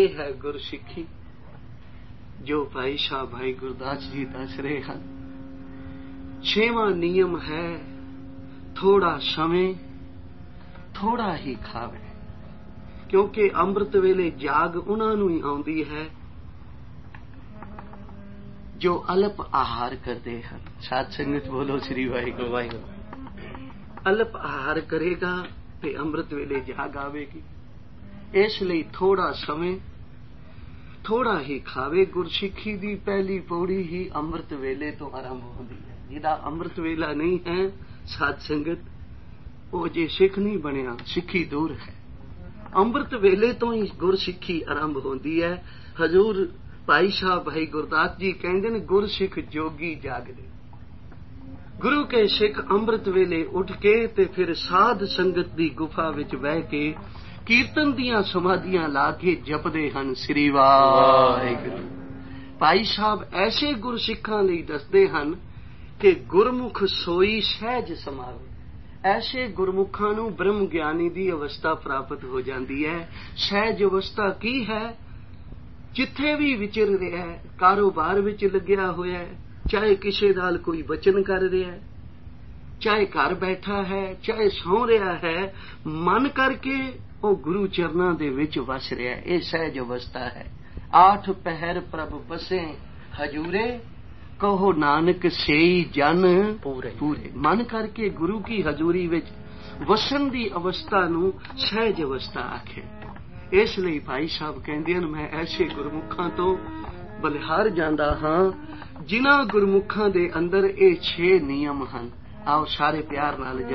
ਇਹ ਹੈ ਗੁਰਸਿੱਖੀ ਜੋ ਭਾਈ ਸਾਹਿਬ ਭਾਈ ਗੁਰਦਾਸ ਜੀ ਦੱਸ ਰਹੇ ਹਨ। 6ਵਾਂ ਨਿਯਮ ਹੈ ਥੋੜਾ ਸਮੇਂ ਥੋੜਾ ਹੀ ਖਾਵੇ, ਕਿਉਂਕਿ ਅੰਮ੍ਰਿਤ ਵੇਲੇ ਜਾਗ ਉਹਨਾਂ ਨੂੰ ਹੀ ਆਉਂਦੀ ਹੈ ਜੋ ਅਲਪ ਆਹਾਰ ਕਰਦੇ ਹਨ। ਸਾਧ ਸੰਗਤ ਬੋਲੋ ਸ੍ਰੀ ਵਾਹਿਗੁਰੂ ਵਾਹਿਗੁਰੂ। ਅਲਪ ਆਹਾਰ ਕਰੇਗਾ ਤੇ ਅੰਮ੍ਰਿਤ ਵੇਲੇ ਜਾਗ ਆਵੇਗੀ। ਇਸ ਲਈ ਥੋੜਾ ਸਮੇਂ ਥੋੜਾ ਹੀ ਖਾਵੇ। ਗੁਰਸਿੱਖੀ ਦੀ ਪਹਿਲੀ ਪੌੜੀ ਹੀ ਅੰਮ੍ਰਿਤ ਵੇਲੇ ਤੋਂ ਆਰੰਭ ਹੁੰਦੀ ਹੈ। ਜਿਹਦਾ ਅੰਮ੍ਰਿਤ ਵੇਲਾ ਨਹੀਂ ਹੈ ਸਾਧ ਸੰਗਤ, ਉਹ ਜੇ ਸਿੱਖ ਨਹੀਂ ਬਣਿਆ, ਸਿੱਖੀ ਦੂਰ ਹੈ। ਅੰਮ੍ਰਿਤ ਵੇਲੇ ਤੋਂ ਹੀ ਗੁਰਸਿੱਖੀ ਆਰੰਭ ਹੁੰਦੀ ਹੈ। ਹਜ਼ੂਰ ਭਾਈ ਸਾਹਿਬ ਭਾਈ ਗੁਰਦਾਸ ਜੀ ਕਹਿੰਦੇ ਨੇ, ਗੁਰਸਿੱਖ ਜੋਗੀ ਜਾਗਦੇ। ਗੁਰੂ ਕੇ ਸਿੱਖ ਅੰਮ੍ਰਿਤ ਵੇਲੇ ਉੱਠ ਕੇ ਤੇ ਫਿਰ ਸਾਧ ਸੰਗਤ ਦੀ ਗੁਫਾ ਵਿੱਚ ਬਹਿ ਕੇ ਕੀਰਤਨ ਦੀਆਂ ਸਮਾਧੀਆਂ ਲਾ ਕੇ ਜਪਦੇ ਹਨ ਸ੍ਰੀ ਵਾਹਿਗੁਰੂ। ਭਾਈ ਸਾਹਿਬ ਐਸੇ ਗੁਰਸਿੱਖਾਂ ਲਈ ਦੱਸਦੇ ਹਨ ਕਿ ਗੁਰਮੁਖ ਸੋਈ ਸਹਿਜ ਸਮਾਵੇ। ਐਸੇ ਗੁਰਮੁਖਾਂ ਨੂੰ ਬ੍ਰਹਮ ਗਿਆਨੀ ਦੀ ਅਵਸਥਾ ਪ੍ਰਾਪਤ ਹੋ ਜਾਂਦੀ ਹੈ। ਸਹਿਜ ਅਵਸਥਾ ਕੀ ਹੈ? ਜਿੱਥੇ ਵੀ ਵਿਚਰ ਰਿਹਾ ਹੈ, ਕਾਰੋਬਾਰ ਵਿੱਚ ਲੱਗਿਆ ਹੋਇਆ ਹੈ, ਚਾਹੇ ਕਿਸੇ ਨਾਲ ਕੋਈ ਵਚਨ ਕਰ ਰਿਹਾ ਹੈ, ਚਾਹੇ ਘਰ ਬੈਠਾ ਹੈ, ਚਾਹੇ ਸੌਂ ਰਿਹਾ ਹੈ, ਮਨ ਕਰਕੇ ਉਹ ਗੁਰੂ ਚਰਨਾਂ ਦੇ ਵਿੱਚ ਵਸ ਰਿਹਾ ਹੈ। ਇਹ ਸਹਿਜ ਅਵਸਥਾ ਹੈ। 8 ਪਹਿਰ ਪ੍ਰਭ ਬਸੇ ਹਜੂਰੇ, ਕਹੋ ਨਾਨਕ ਸੇਈ ਜਨ ਪੂਰੇ। ਮਨ ਕਰਕੇ ਗੁਰੂ ਕੀ ਹਜ਼ੂਰੀ ਵਿੱਚ ਵਸਣ ਦੀ ਅਵਸਥਾ ਨੂੰ ਸਹਿਜ ਅਵਸਥਾ ਆਖੇ। ਇਸ ਲਈ ਭਾਈ ਸਾਹਿਬ ਕਹਿੰਦੇ ਹਨ, ਮੈਂ ਐਸੇ ਗੁਰਮੁਖਾਂ ਤੋਂ ਬਲਿਹਾਰ ਜਾਂਦਾ ਹਾਂ ਜਿਨ੍ਹਾਂ ਗੁਰਮੁਖਾਂ ਦੇ ਅੰਦਰ ਇਹ 6 ਨਿਯਮ ਹਨ। ਆਓ ਸਾਰੇ ਪਿਆਰ ਨਾਲ